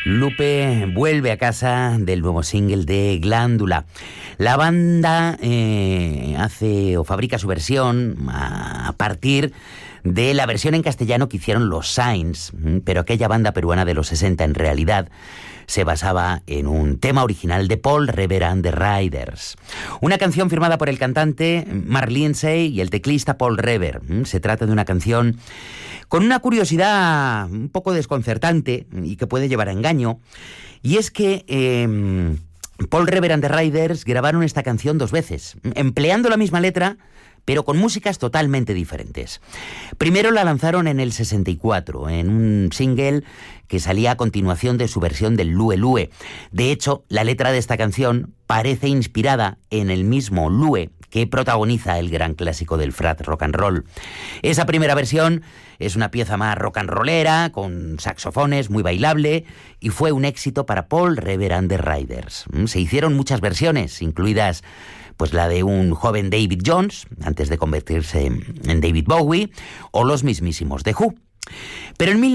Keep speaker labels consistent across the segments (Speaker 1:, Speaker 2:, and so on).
Speaker 1: Lupe vuelve a casa del nuevo single de Glándula. La banda hace o fabrica su versión a partir de la versión en castellano que hicieron los Saints, pero aquella banda peruana de los 60 en realidad se basaba en un tema original de Paul Rever and the Raiders. Una canción firmada por el cantante Mark Lindsay y el teclista Paul Rever. Se trata de una canción con una curiosidad un poco desconcertante y que puede llevar a engaño, y es que Paul Rever and the Raiders grabaron esta canción 2 veces, empleando la misma letra, pero con músicas totalmente diferentes. Primero la lanzaron en el 64, en un single que salía a continuación de su versión del Lue Lue. De hecho, la letra de esta canción parece inspirada en el mismo Lue que protagoniza el gran clásico del frat rock and roll. Esa primera versión es una pieza más rock and rollera, con saxofones, muy bailable, y fue un éxito para Paul Rever and the Raiders. Se hicieron muchas versiones, incluidas pues la de un joven David Jones, antes de convertirse en David Bowie, o los mismísimos The Who. Pero en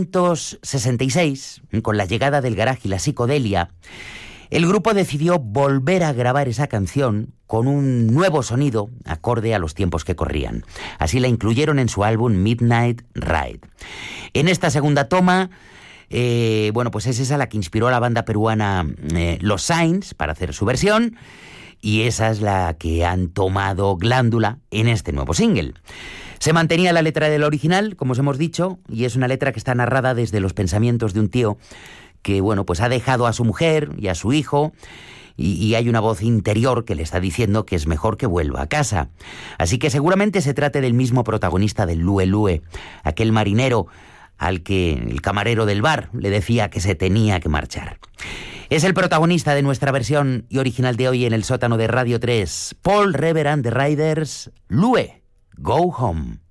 Speaker 1: 1966, con la llegada del garage y la psicodelia, el grupo decidió volver a grabar esa canción con un nuevo sonido acorde a los tiempos que corrían. Así la incluyeron en su álbum Midnight Ride. En esta segunda toma, pues es esa la que inspiró a la banda peruana Los Saints para hacer su versión, y esa es la que han tomado Glándula en este nuevo single. Se mantenía la letra del original, como os hemos dicho, y es una letra que está narrada desde los pensamientos de un tío que, pues ha dejado a su mujer y a su hijo, y hay una voz interior que le está diciendo que es mejor que vuelva a casa. Así que seguramente se trate del mismo protagonista del Lue Lue, aquel marinero al que el camarero del bar le decía que se tenía que marchar. Es el protagonista de nuestra versión y original de hoy en el sótano de Radio 3, Paul Rever and the Raiders, Lue, Go Home.